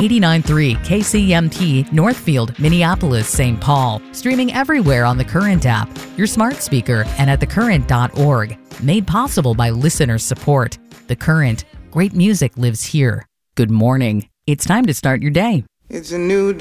89.3 KCMT, Northfield, Minneapolis, St. Paul. Streaming everywhere on the Current app, your smart speaker, and at thecurrent.org. Made possible by listener support. The Current. Great music lives here. Good morning. It's time to start your day. It's a new